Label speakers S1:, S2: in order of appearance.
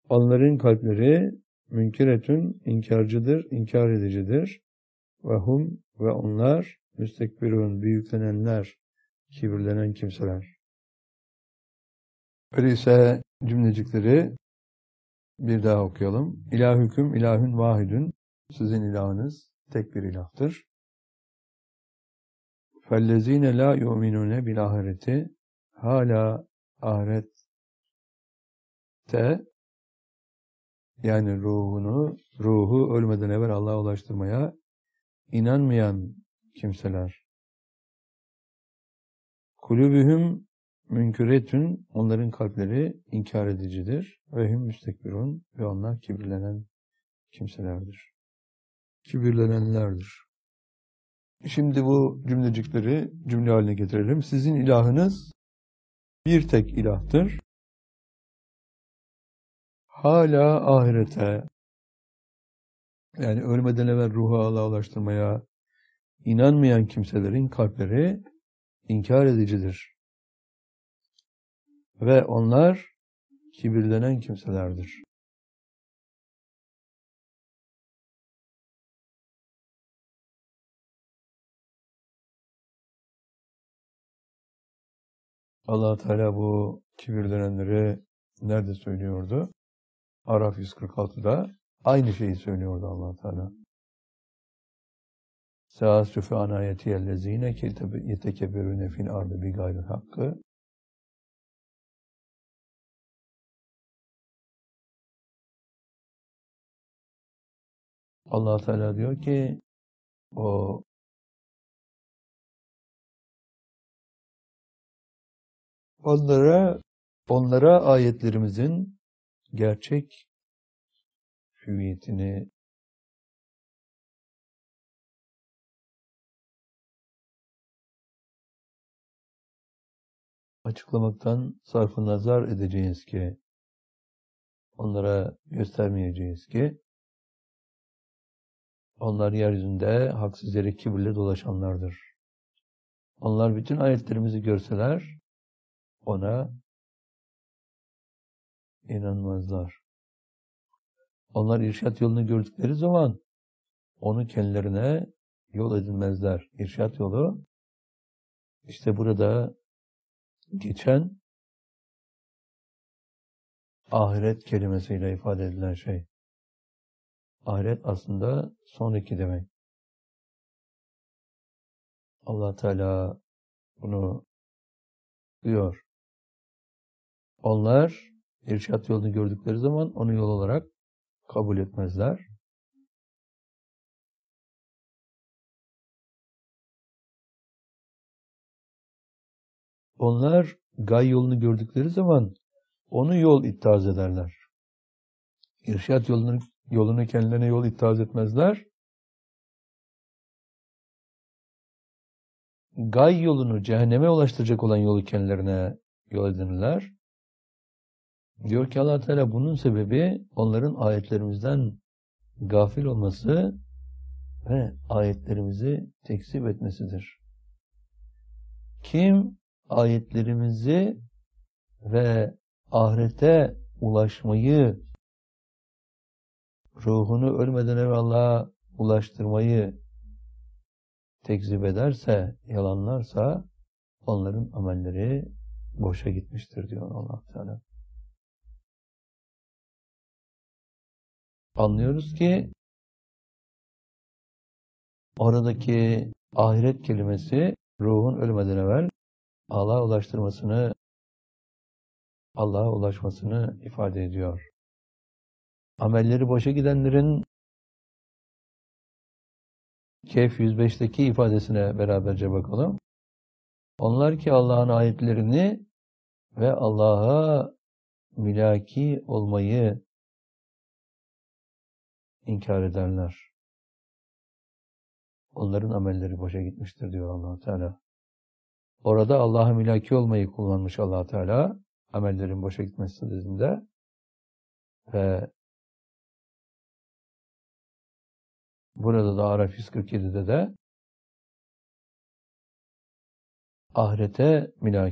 S1: Onların kalpleri münkiretün, inkarcıdır, inkar edicidir. Ve onlar müstekbirun, büyüklenenler, kibirlenen kimseler. Öyleyse cümlecikleri bir daha okuyalım. İlahüküm ilahün vahidün. Sizin ilahınız tek bir ilahtır. Fellezine la yu'minune bil ahireti. Hala ahirette, yani ruhu ölmeden evvel Allah'a ulaştırmaya inanmayan kimseler. Kulübühüm münkiretün, onların kalpleri inkar edicidir. Ve hüm müstekbirun, ve onlar kibirlenen kimselerdir. Kibirlenenlerdir. Şimdi bu cümlecikleri cümle haline getirelim. Sizin ilahınız bir tek ilahtır. Hala ahirete, yani ölmeden evvel ruhu Allah'a ulaştırmaya inanmayan kimselerin kalpleri inkar edicidir. Ve onlar kibirlenen kimselerdir. Allah Teala bu kibirlenenleri nerede söylüyordu? Araf 146'da aynı şeyi söylüyordu Allah Teala. Sâsüfü anâyetiyellezîne yetekebberûne fil ardı bi gayril hakkı. Allah Teala diyor ki onlara ayetlerimizin gerçek hüviyetini açıklamaktan sarf-ı nazar edeceğiz ki, onlara göstermeyeceğiz ki, onlar yeryüzünde haksız yere kibirle dolaşanlardır. Onlar bütün ayetlerimizi görseler, ona inanmazlar. Onlar irşat yolunu gördükleri zaman, onu kendilerine yol edinmezler. İrşat yolu, işte burada geçen ahiret kelimesiyle ifade edilen şey. Ahiret aslında sonraki demek. Allah Teala bunu diyor. Onlar irşat yolunu gördükleri zaman onu yol olarak kabul etmezler. Onlar gay yolunu gördükleri zaman onu yol ittihaz ederler. İrşat yolunu kendilerine yol ittihaz etmezler. Gay yolunu, cehenneme ulaştıracak olan yolu kendilerine yol edinirler. Diyor ki Allah Teala, bunun sebebi onların ayetlerimizden gafil olması ve ayetlerimizi tekzip etmesidir. Kim ayetlerimizi ve ahirete ulaşmayı, ruhunu ölmeden evvel Allah'a ulaştırmayı tekzip ederse, yalanlarsa, onların amelleri boşa gitmiştir diyor Allah Teala. Anlıyoruz ki oradaki ahiret kelimesi ruhun ölmeden evvel Allah'a ulaşmasını ifade ediyor. Amelleri boşa gidenlerin Kehf 105'teki ifadesine beraberce bakalım. Onlar ki Allah'ın ayetlerini ve Allah'a mülaki olmayı inkar ederler. Onların amelleri boşa gitmiştir diyor Allah Teala. Orada Allah'a mülaki olmayı kullanmış Allah Teala, amellerin boşa gitmesi sözünde ve burada da Araf 147'de de ahirete mülaki